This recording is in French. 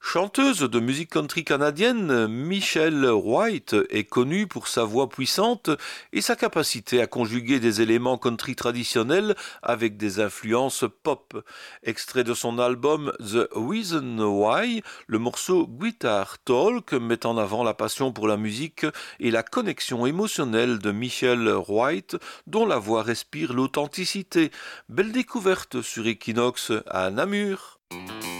Chanteuse de musique country canadienne, Michelle White est connue pour sa voix puissante et sa capacité à conjuguer des éléments country traditionnels avec des influences pop. Extrait de son album The Reason Why, le morceau Guitar Talk met en avant la passion pour la musique et la connexion émotionnelle de Michelle White, dont la voix respire l'authenticité. Belle découverte sur Equinox à Namur.